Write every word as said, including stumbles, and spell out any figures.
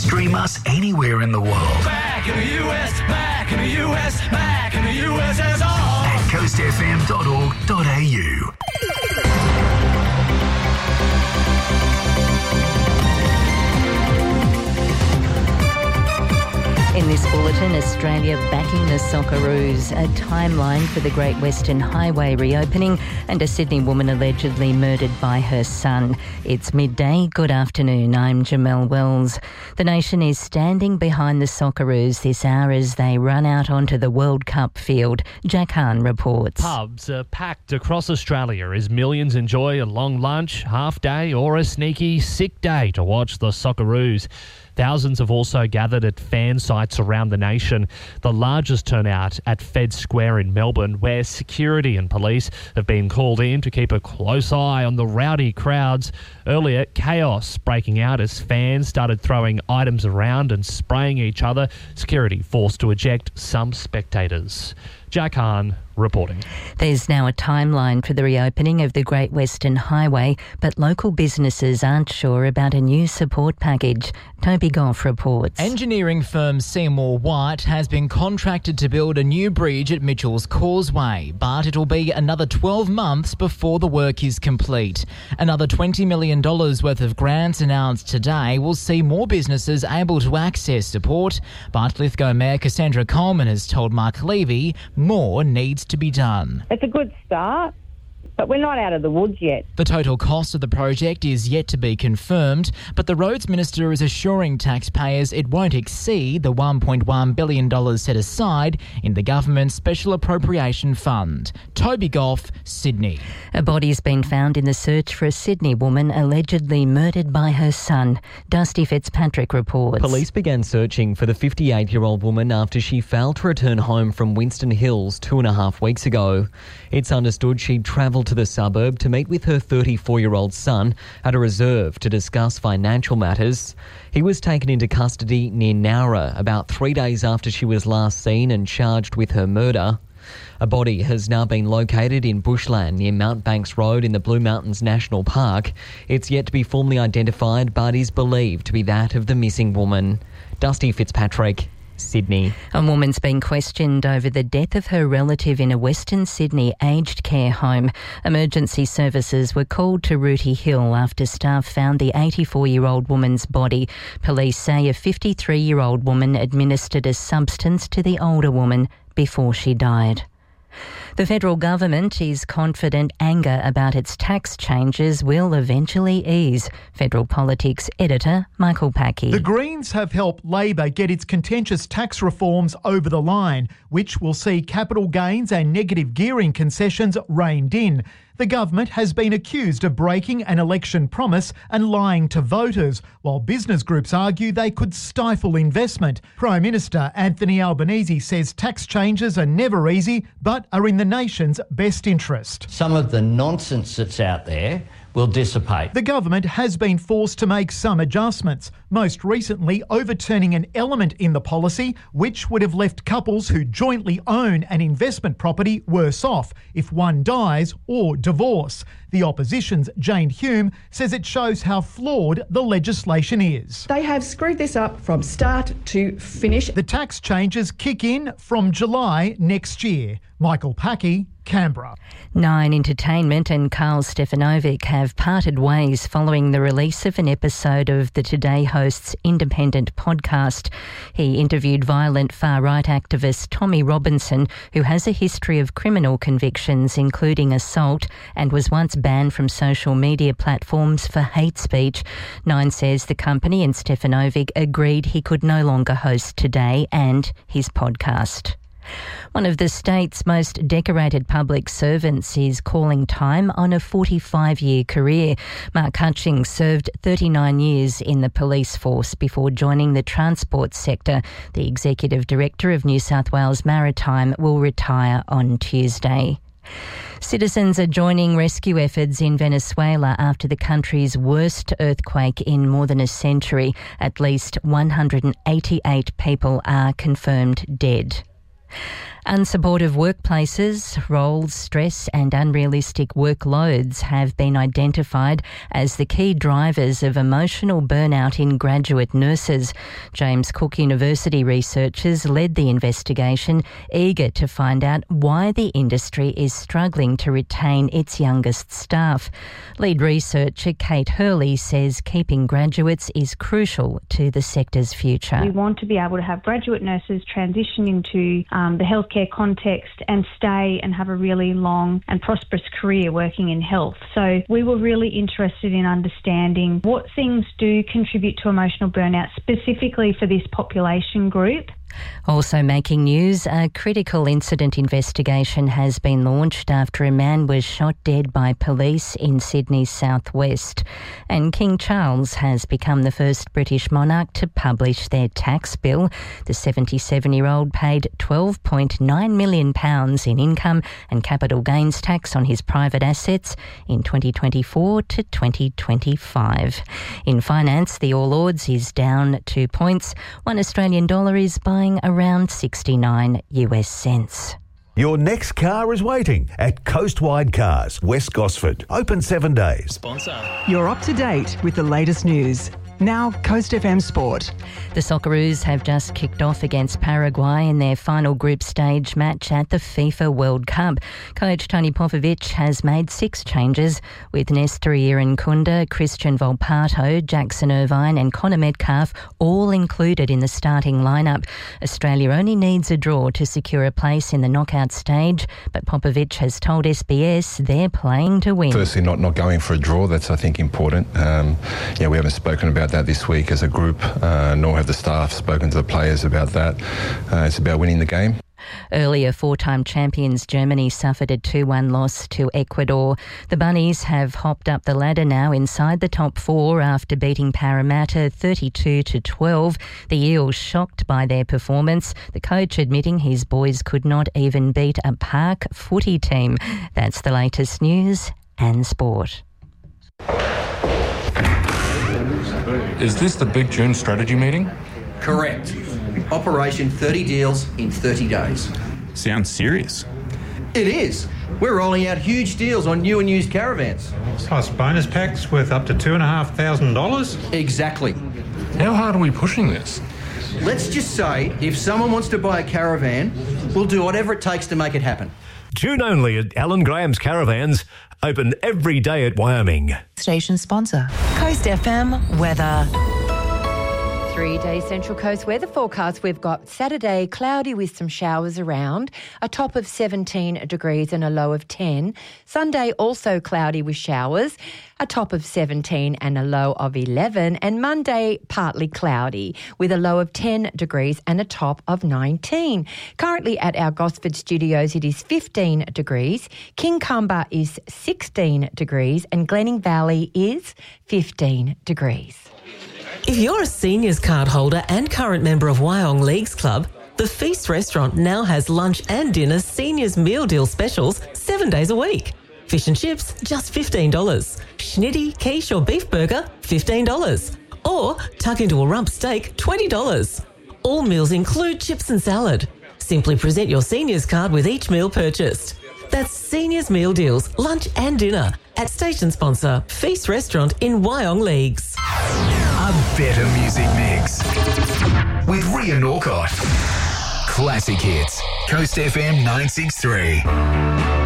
Stream us anywhere in the world. Back in the U S, back in the U S, back in the U S S R. At coast f m dot org dot a u. In this bulletin, Australia backing the Socceroos, a timeline for the Great Western Highway reopening, and a Sydney woman allegedly murdered by her son. It's midday. Good afternoon. I'm Jamelle Wells. The nation is standing behind the Socceroos this hour as they run out onto the World Cup field. Jack Hahn reports. Pubs are packed across Australia as millions enjoy a long lunch, half day or a sneaky sick day to watch the Socceroos. Thousands have also gathered at fan sites around the nation, the largest turnout at Fed Square in Melbourne, where security and police have been called in to keep a close eye on the rowdy crowds. Earlier, chaos breaking out as fans started throwing items around and spraying each other. Security forced to eject some spectators. Jack Hahn reporting. There's now a timeline for the reopening of the Great Western Highway, but local businesses aren't sure about a new support package. Toby Goff reports. Engineering firm Seymour White has been contracted to build a new bridge at Mitchell's Causeway, but it'll be another twelve months before the work is complete. Another twenty million dollars worth of grants announced today will see more businesses able to access support, but Lithgow Mayor Cassandra Coleman has told Mark Levy more needs to be done. It's a good start, but we're not out of the woods yet. The total cost of the project is yet to be confirmed, but the Roads Minister is assuring taxpayers it won't exceed the one point one billion dollars set aside in the government's Special Appropriation Fund. Toby Goff, Sydney. A body's been found in the search for a Sydney woman allegedly murdered by her son. Dusty Fitzpatrick reports. Police began searching for the fifty-eight-year-old woman after she failed to return home from Winston Hills two and a half weeks ago. It's understood she'd travelled to the suburb to meet with her thirty-four-year-old son at a reserve to discuss financial matters. He was taken into custody near Nowra about three days after she was last seen and charged with her murder. A body has now been located in bushland near Mount Banks Road in the Blue Mountains National Park. It's yet to be formally identified but is believed to be that of the missing woman. Dusty Fitzpatrick, Sydney. A woman's been questioned over the death of her relative in a Western Sydney aged care home. Emergency services were called to Rooty Hill after staff found the eighty-four-year-old woman's body. Police say a fifty-three-year-old woman administered a substance to the older woman before she died. The federal government is confident anger about its tax changes will eventually ease. Federal Politics editor Michael Packey. The Greens have helped Labor get its contentious tax reforms over the line, which will see capital gains and negative gearing concessions reined in. The government has been accused of breaking an election promise and lying to voters, while business groups argue they could stifle investment. Prime Minister Anthony Albanese says tax changes are never easy, but are in the nation's best interest. Some of the nonsense that's out there will dissipate. The government has been forced to make some adjustments, most recently overturning an element in the policy which would have left couples who jointly own an investment property worse off if one dies or divorce. The opposition's Jane Hume says it shows how flawed the legislation is. They have screwed this up from start to finish. The tax changes kick in from July next year. Michael Packey, Canberra. Nine Entertainment and Carl Stefanovic have parted ways following the release of an episode of the Today host's independent podcast. He interviewed violent far-right activist Tommy Robinson, who has a history of criminal convictions, including assault, and was once banned from social media platforms for hate speech. Nine says the company and Stefanovic agreed he could no longer host Today and his podcast. One of the state's most decorated public servants is calling time on a forty-five-year career. Mark Hutchings served thirty-nine years in the police force before joining the transport sector. The Executive Director of New South Wales Maritime will retire on Tuesday. Citizens are joining rescue efforts in Venezuela after the country's worst earthquake in more than a century. At least one hundred eighty-eight people are confirmed dead. Unsupportive workplaces, roles, stress and unrealistic workloads have been identified as the key drivers of emotional burnout in graduate nurses. James Cook University researchers led the investigation, eager to find out why the industry is struggling to retain its youngest staff. Lead researcher Kate Hurley says keeping graduates is crucial to the sector's future. We want to be able to have graduate nurses transition into um, the healthcare context and stay and have a really long and prosperous career working in health. So we were really interested in understanding what things do contribute to emotional burnout specifically for this population group. Also making news, a critical incident investigation has been launched after a man was shot dead by police in Sydney's southwest. And King Charles has become the first British monarch to publish their tax bill. The seventy-seven-year-old paid twelve point nine million pounds in income and capital gains tax on his private assets in twenty twenty-four to twenty twenty-five. In finance, the All Ords is down two points. One Australian dollar is buying around sixty-nine U S cents. Your next car is waiting at Coastwide Cars, West Gosford. Open seven days. Sponsor. You're up to date with the latest news. Now, Coast F M Sport. The Socceroos have just kicked off against Paraguay in their final group stage match at the FIFA World Cup. Coach Tony Popovic has made six changes, with Nestor Irankunda, Christian Volpato, Jackson Irvine and Connor Metcalf all included in the starting lineup. Australia only needs a draw to secure a place in the knockout stage, but Popovic has told S B S they're playing to win. Firstly, not, not going for a draw, that's I think important. Um, yeah, we haven't spoken about that this week as a group, uh, nor have the staff spoken to the players about that. Uh, it's about winning the game. Earlier, four-time champions Germany suffered a two one loss to Ecuador. The Bunnies have hopped up the ladder now inside the top four after beating Parramatta thirty-two to twelve. The Eels shocked by their performance, the coach admitting his boys could not even beat a park footy team. That's the latest news and sport. Is this the Big June strategy meeting? Correct. Operation thirty deals in thirty days. Sounds serious. It is. We're rolling out huge deals on new and used caravans. Plus bonus packs worth up to two and a half thousand dollars? Exactly. How hard are we pushing this? Let's just say if someone wants to buy a caravan, we'll do whatever it takes to make it happen. June only at Alan Graham's Caravans. Open every day at Wyoming. Station sponsor. Coast F M weather. Three-day Central Coast weather forecast. We've got Saturday cloudy with some showers around, a top of seventeen degrees and a low of ten. Sunday also cloudy with showers, a top of seventeen and a low of eleven. And Monday partly cloudy with a low of ten degrees and a top of nineteen. Currently at our Gosford studios it is fifteen degrees, Kincumber is sixteen degrees and Glenning Valley is fifteen degrees. If you're a seniors card holder and current member of Wyong Leagues Club, the Feast Restaurant now has lunch and dinner seniors meal deal specials seven days a week. Fish and chips, just fifteen dollars. Schnitty, quiche or beef burger, fifteen dollars. Or tuck into a rump steak, twenty dollars. All meals include chips and salad. Simply present your seniors card with each meal purchased. That's Seniors Meal Deals, lunch and dinner at station sponsor Feast Restaurant in Wyong Leagues. A better music mix with Ria Norcott. Classic hits. Coast F M nine six three.